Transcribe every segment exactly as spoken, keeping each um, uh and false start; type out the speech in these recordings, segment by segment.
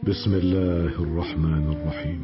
بسم الله الرحمن الرحيم.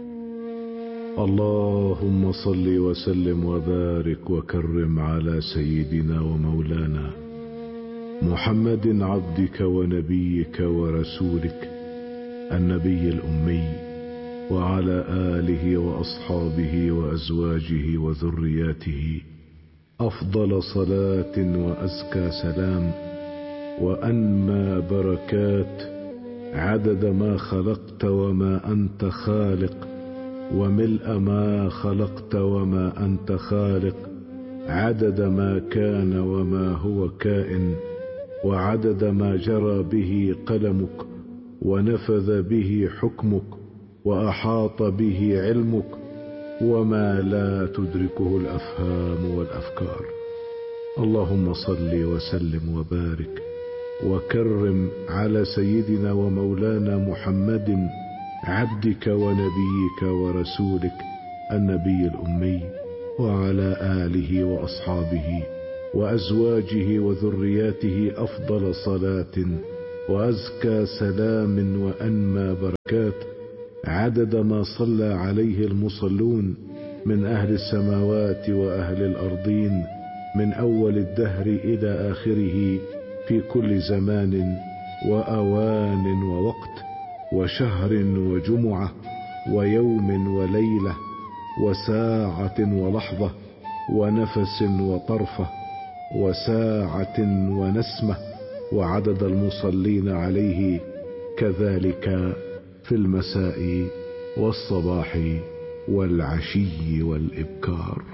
اللهم صل وسلم وبارك وكرم على سيدنا ومولانا محمد عبدك ونبيك ورسولك النبي الأمي، وعلى آله وأصحابه وأزواجه وذرياته أفضل صلاة وأزكى سلام وأنمى بركات، عدد ما خلقت وما أنت خالق، وملء ما خلقت وما أنت خالق، عدد ما كان وما هو كائن، وعدد ما جرى به قلمك ونفذ به حكمك وأحاط به علمك، وما لا تدركه الأفهام والأفكار. اللهم صل وسلم وبارك وكرم على سيدنا ومولانا محمد عبدك ونبيك ورسولك النبي الأمي، وعلى آله وأصحابه وأزواجه وذرياته أفضل صلاة وأزكى سلام وأنمى بركات، عدد ما صلى عليه المصلون من أهل السماوات وأهل الأرضين من أول الدهر إلى آخره، في كل زمان وأوان ووقت وشهر وجمعة ويوم وليلة وساعة ولحظة ونفس وطرفة وساعة ونسمة، وعدد المصلين عليه كذلك في المساء والصباح والعشي والإبكار.